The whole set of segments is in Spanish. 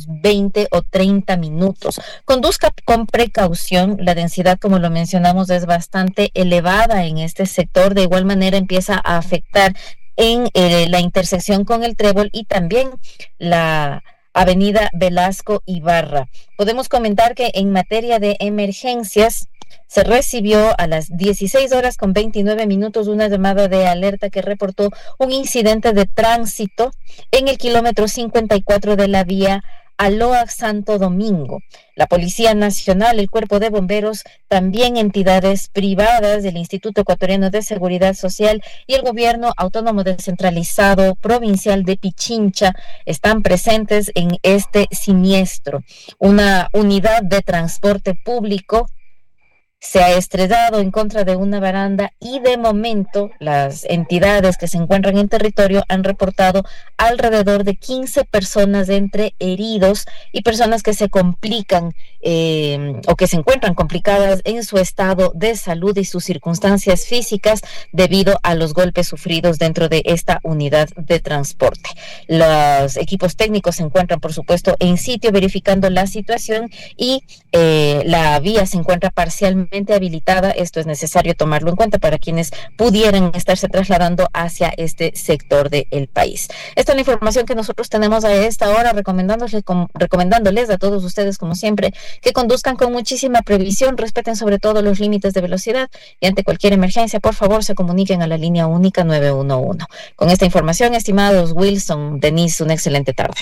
20 o 30 minutos. Conduzca con precaución. La densidad, como lo mencionamos, es bastante elevada en este sector. De igual manera empieza a afectar en la intersección con el Trébol y también la avenida Velasco Ibarra. Podemos comentar que en materia de emergencias se recibió a las 16:29 una llamada de alerta que reportó un incidente de tránsito en el kilómetro 54 de la vía Aloa Santo Domingo. La Policía Nacional, el Cuerpo de Bomberos, también entidades privadas del Instituto Ecuatoriano de Seguridad Social y el Gobierno Autónomo Descentralizado Provincial de Pichincha están presentes en este siniestro. Una unidad de transporte público se ha estrellado en contra de una baranda y de momento las entidades que se encuentran en territorio han reportado alrededor de 15 personas entre heridos y personas que se complican o que se encuentran complicadas en su estado de salud y sus circunstancias físicas debido a los golpes sufridos dentro de esta unidad de transporte. Los equipos técnicos se encuentran, por supuesto, en sitio verificando la situación y la vía se encuentra parcialmente habilitada. Esto es necesario tomarlo en cuenta para quienes pudieran estarse trasladando hacia este sector del país. Esta es la información que nosotros tenemos a esta hora, recomendándoles a todos ustedes, como siempre, que conduzcan con muchísima previsión, respeten sobre todo los límites de velocidad y ante cualquier emergencia, por favor, se comuniquen a la línea única 911. Con esta información, estimados Wilson, Denise, una excelente tarde.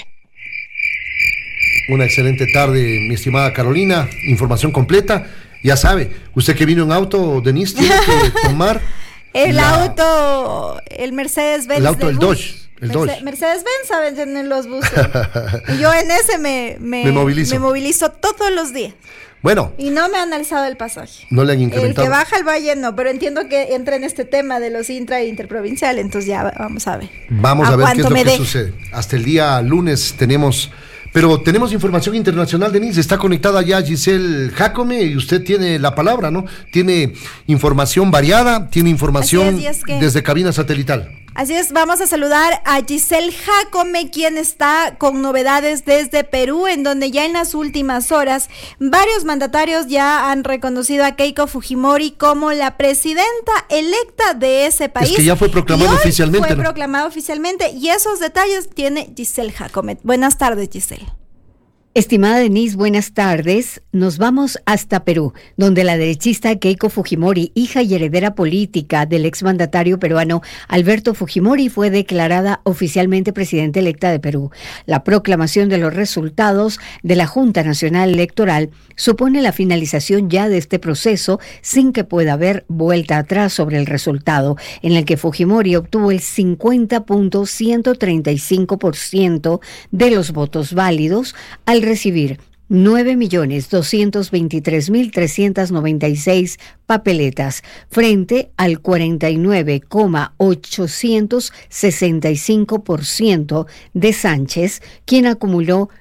Una excelente tarde, mi estimada Carolina. Información completa. Ya sabe, usted que vino en auto, Denise, tiene que tomar auto, el Mercedes-Benz. El auto, el Dodge. Mercedes-Benz saben en los buses. Y yo en ese me movilizo todos los días. Bueno. Y no me han alzado el pasaje. No le han incrementado. El que baja al valle no, pero entiendo que entra en este tema de los intra e interprovinciales, entonces ya vamos a ver. Vamos a ver qué es lo que sucede. Hasta el día lunes tenemos información internacional, Denise. Está conectada ya Giselle Jacome y usted tiene la palabra, ¿no? Tiene información variada, tiene información desde cabina satelital. Así es, vamos a saludar a Giselle Jacome, quien está con novedades desde Perú, en donde ya en las últimas horas varios mandatarios ya han reconocido a Keiko Fujimori como la presidenta electa de ese país. Es que ya fue proclamado oficialmente. Fue proclamado oficialmente y esos detalles tiene Giselle Jacome. Buenas tardes, Giselle. Estimada Denise, buenas tardes. Nos vamos hasta Perú, donde la derechista Keiko Fujimori, hija y heredera política del exmandatario peruano Alberto Fujimori, fue declarada oficialmente presidenta electa de Perú. La proclamación de los resultados de la Junta Nacional Electoral supone la finalización ya de este proceso sin que pueda haber vuelta atrás sobre el resultado, en el que Fujimori obtuvo el 50.135% de los votos válidos al recibir 9.223.396 papeletas frente al 49,865% de Sánchez, quien acumuló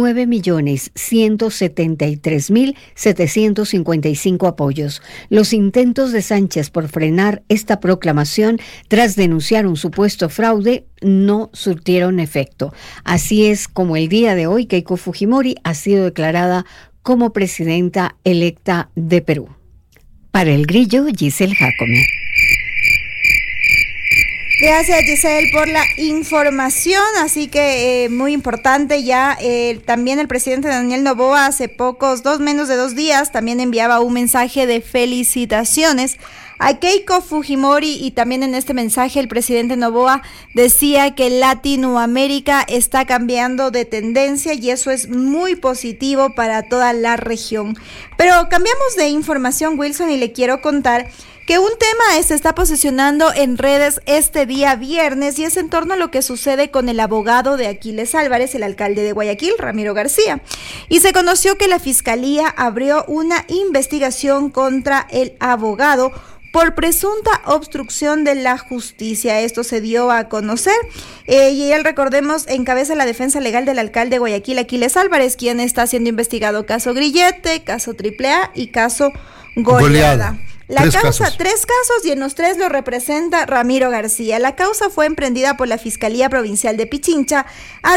9.173.755 apoyos. Los intentos de Sánchez por frenar esta proclamación tras denunciar un supuesto fraude no surtieron efecto. Así es como el día de hoy Keiko Fujimori ha sido declarada como presidenta electa de Perú. Para El Grillo, Giselle Jacome. Gracias, Giselle, por la información. Así que muy importante ya, también el presidente Daniel Noboa hace menos de 2 días, también enviaba un mensaje de felicitaciones a Keiko Fujimori, y también en este mensaje el presidente Noboa decía que Latinoamérica está cambiando de tendencia y eso es muy positivo para toda la región. Pero cambiamos de información, Wilson, y le quiero contar que un tema se está posicionando en redes este día viernes y es en torno a lo que sucede con el abogado de Aquiles Álvarez, el alcalde de Guayaquil, Ramiro García. Y se conoció que la Fiscalía abrió una investigación contra el abogado por presunta obstrucción de la justicia. Esto se dio a conocer y él, recordemos, encabeza la defensa legal del alcalde de Guayaquil, Aquiles Álvarez, quien está siendo investigado caso Grillete, caso AAA y caso Goleada. Tres casos, y en los 3 lo representa Ramiro García. La causa fue emprendida por la Fiscalía Provincial de Pichincha a